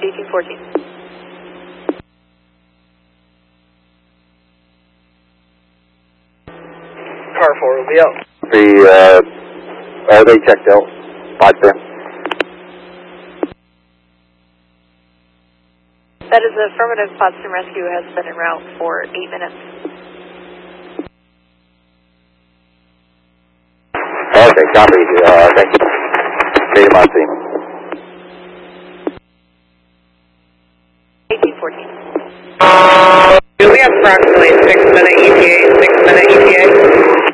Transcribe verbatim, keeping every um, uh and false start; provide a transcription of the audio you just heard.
eighteen fourteen. Car four will be out. The, uh, are they checked out? five ten. That is affirmative. Potsdam Rescue has been en route for eight minutes. Okay, copy. Uh, thank you. Dave Monty. eighteen fourteen. We have approximately six minute E T A, six minute E T A.